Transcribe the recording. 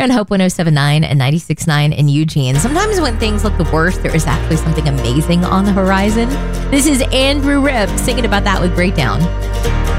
You're on Hope 107.9 and 96.9 in Eugene. Sometimes when things look the worst, there is actually something amazing on the horizon. This is Andrew Ripp singing about that with Breakdown.